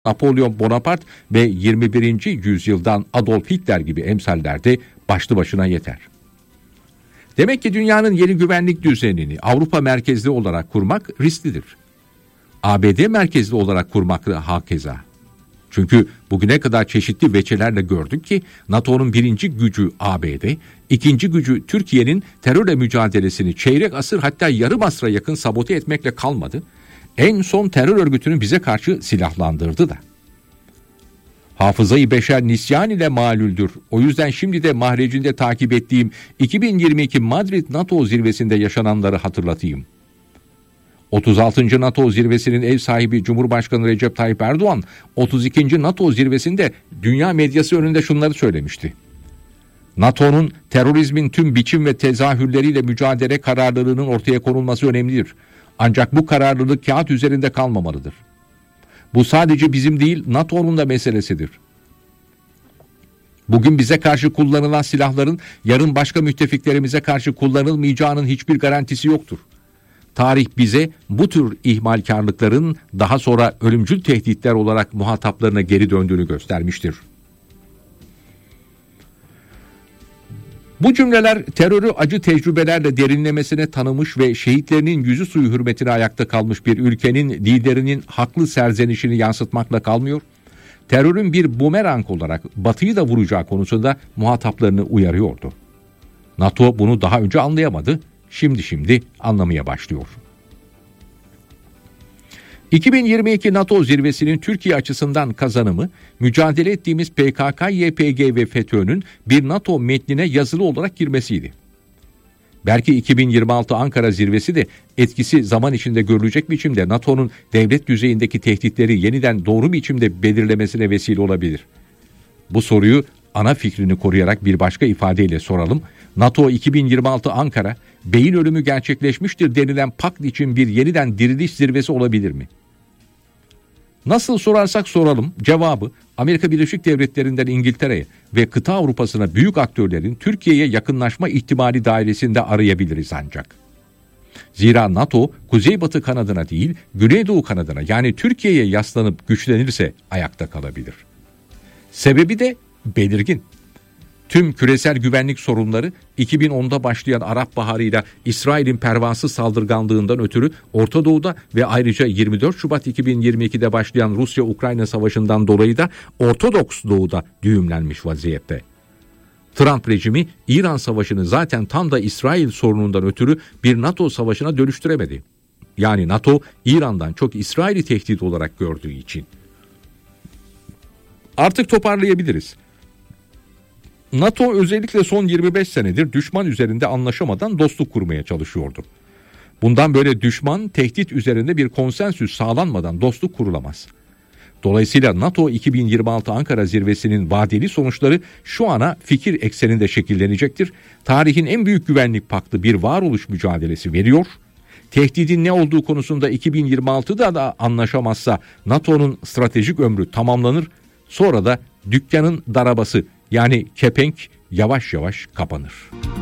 Napolyon Bonaparte ve 21. yüzyıldan Adolf Hitler gibi emsaller de başlı başına yeter. Demek ki dünyanın yeni güvenlik düzenini Avrupa merkezli olarak kurmak risklidir. ABD merkezli olarak kurmak da hakeza. Çünkü bugüne kadar çeşitli veçelerle gördük ki NATO'nun birinci gücü ABD, ikinci gücü Türkiye'nin terörle mücadelesini çeyrek asır hatta yarım asra yakın sabote etmekle kalmadı. En son terör örgütünü bize karşı silahlandırdı da. Hafızayı beşer nisyan ile malüldür. O yüzden şimdi de mahrecinde takip ettiğim 2022 Madrid NATO zirvesinde yaşananları hatırlatayım. 36. NATO zirvesinin ev sahibi Cumhurbaşkanı Recep Tayyip Erdoğan, 32. NATO zirvesinde dünya medyası önünde şunları söylemişti. NATO'nun terörizmin tüm biçim ve tezahürleriyle mücadele kararlılığının ortaya konulması önemlidir. Ancak bu kararlılık kağıt üzerinde kalmamalıdır. Bu sadece bizim değil, NATO'nun da meselesidir. Bugün bize karşı kullanılan silahların yarın başka müttefiklerimize karşı kullanılmayacağının hiçbir garantisi yoktur. Tarih bize bu tür ihmalkarlıkların daha sonra ölümcül tehditler olarak muhataplarına geri döndüğünü göstermiştir. Bu cümleler terörü acı tecrübelerle derinlemesine tanımış ve şehitlerinin yüzü suyu hürmetine ayakta kalmış bir ülkenin liderinin haklı serzenişini yansıtmakla kalmıyor. Terörün bir bumerang olarak Batı'yı da vuracağı konusunda muhataplarını uyarıyordu. NATO bunu daha önce anlayamadı, şimdi anlamaya başlıyor. 2022 NATO zirvesinin Türkiye açısından kazanımı, mücadele ettiğimiz PKK, YPG ve FETÖ'nün bir NATO metnine yazılı olarak girmesiydi. Belki 2026 Ankara zirvesi de etkisi zaman içinde görülecek biçimde NATO'nun devlet düzeyindeki tehditleri yeniden doğru biçimde belirlemesine vesile olabilir. Bu soruyu ana fikrini koruyarak bir başka ifadeyle soralım. NATO 2026 Ankara, beyin ölümü gerçekleşmiştir denilen pakt için bir yeniden diriliş zirvesi olabilir mi? Nasıl sorarsak soralım, cevabı Amerika Birleşik Devletleri'nden İngiltere'ye ve kıta Avrupa'sına büyük aktörlerin Türkiye'ye yakınlaşma ihtimali dairesinde arayabiliriz ancak. Zira NATO, Kuzeybatı kanadına değil, Güneydoğu kanadına yani Türkiye'ye yaslanıp güçlenirse ayakta kalabilir. Sebebi de belirgin. Tüm küresel güvenlik sorunları 2010'da başlayan Arap Baharı'yla İsrail'in pervasız saldırganlığından ötürü Orta Doğu'da ve ayrıca 24 Şubat 2022'de başlayan Rusya-Ukrayna savaşından dolayı da Ortodoks Doğu'da düğümlenmiş vaziyette. Trump rejimi İran savaşını zaten tam da İsrail sorunundan ötürü bir NATO savaşına dönüştüremedi. Yani NATO İran'dan çok İsrail'i tehdit olarak gördüğü için. Artık toparlayabiliriz. NATO özellikle son 25 senedir düşman üzerinde anlaşamadan dostluk kurmaya çalışıyordu. Bundan böyle düşman, tehdit üzerinde bir konsensüs sağlanmadan dostluk kurulamaz. Dolayısıyla NATO 2026 Ankara zirvesinin vadeli sonuçları şu ana fikir ekseninde şekillenecektir. Tarihin en büyük güvenlik paktı bir varoluş mücadelesi veriyor. Tehdidin ne olduğu konusunda 2026'da da anlaşamazsa NATO'nun stratejik ömrü tamamlanır. Sonra da dükkanın darabası yani kepenk yavaş yavaş kapanır.